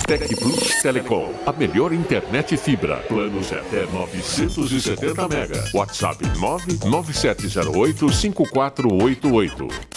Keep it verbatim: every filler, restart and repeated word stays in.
Tec Plus Telecom, a melhor internet fibra. Planos até novecentos e setenta mega. WhatsApp nove nove sete zero oito cinco quatro oito oito.